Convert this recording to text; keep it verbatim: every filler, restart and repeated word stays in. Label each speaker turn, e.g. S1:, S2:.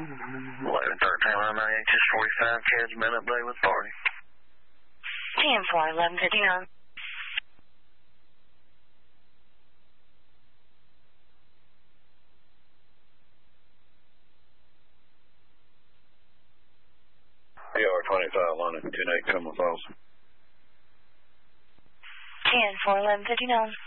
S1: eleven thirteen, line ninety-eight, just forty-five, Chad's been updated with party.
S2: ten four, eleven fifty-nine.
S1: E R twenty-five, line ten eight, coming false.
S2: ten four, eleven fifty-nine.